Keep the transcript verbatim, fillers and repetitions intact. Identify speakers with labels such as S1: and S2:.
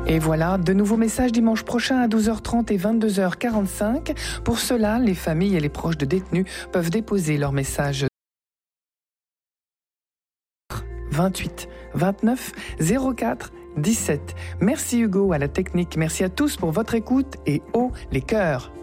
S1: Et voilà, de nouveaux messages dimanche prochain à douze heures trente et vingt-deux heures quarante-cinq. Pour cela, les familles et les proches de détenus peuvent déposer leurs messages vingt-huit vingt-neuf zéro quatre dix-sept. Merci Hugo à la technique, merci à tous pour votre écoute et haut les cœurs.